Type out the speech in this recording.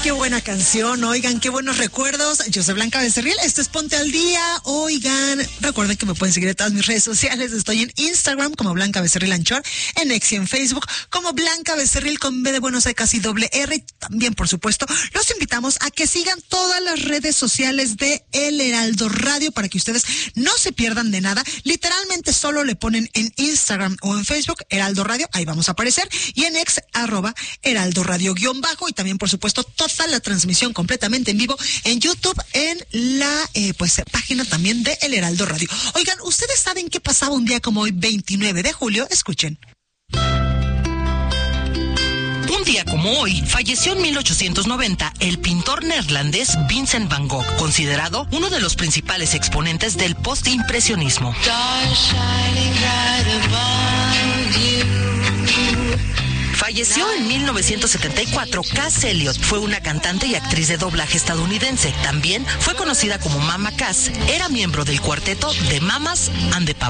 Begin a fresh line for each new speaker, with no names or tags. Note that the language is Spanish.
Qué buena canción, oigan, qué buenos recuerdos. Yo soy Blanca Becerril, esto es Ponte al Día. Oigan, recuerden que me pueden seguir en todas mis redes sociales. Estoy en Instagram como Blanca Becerril Anchor, en X y en Facebook como Blanca Becerril con B de Buenos Aires y doble R. También, por supuesto, los invitamos a que sigan todas las redes sociales de El Heraldo Radio para que ustedes no se pierdan de nada. Literalmente solo le ponen en Instagram o en Facebook Heraldo Radio, ahí vamos a aparecer, y en X @Heraldo Radio _ y también, por supuesto, toda la transmisión completamente en vivo en YouTube, en la página también de El Heraldo Radio. Oigan, ¿ustedes saben qué pasaba un día como hoy, 29 de julio? Escuchen.
Un día como hoy, falleció en 1890 el pintor neerlandés Vincent van Gogh, considerado uno de los principales exponentes del postimpresionismo. Falleció en 1974 Cass Elliot, fue una cantante y actriz de doblaje estadounidense. También fue conocida como Mama Cass. Era miembro del cuarteto de Mamas and the Papas.